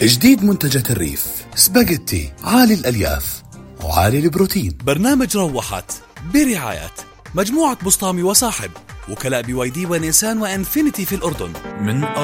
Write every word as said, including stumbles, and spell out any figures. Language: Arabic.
جديد منتجات الريف، سباجيتي عالي الألياف وعالي البروتين. برنامج روحت برعاية مجموعة بسطامي وصاحب، وكلاء بي واي دي ونيسان وانفينيتي في الأردن. من